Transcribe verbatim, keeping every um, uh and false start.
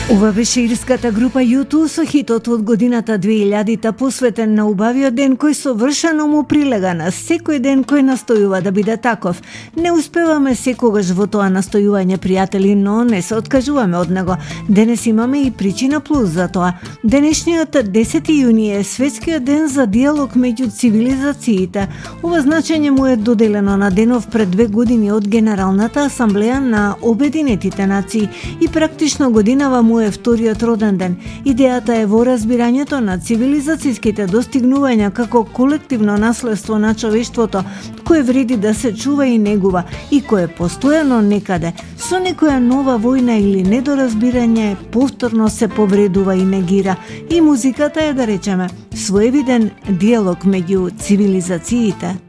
Ова беше ирската група ю ту со хитот од годината две илјадите посветен на убавиот ден кој совршено му прилега на секој ден кој настојува да биде таков. Не успеваме секогаш во тоа настојување, пријатели, но не се откажуваме од него. Денес имаме и причина плюс за тоа. Денешниот десети јуни е светскиот ден за диалог меѓу цивилизациите. Ова значење му е доделено на денов пред две години од Генералната асамблеја на Обединетите нации и практично годинава му е вториот роден ден. Идејата е во разбирањето на цивилизацијските достигнувања како колективно наследство на човештвото, кое вреди да се чува и негува и кое постојано некаде, со некоја нова војна или недоразбирање, повторно се повредува и негира. И музиката е, да речеме, своевиден диалог меѓу цивилизациите.